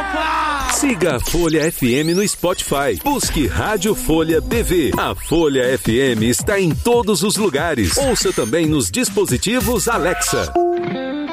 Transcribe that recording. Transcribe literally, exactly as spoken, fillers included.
Opa! Siga a Folha F M no Spotify. Busque Rádio Folha B V. A Folha F M está em todos os lugares. Ouça também nos dispositivos Alexa.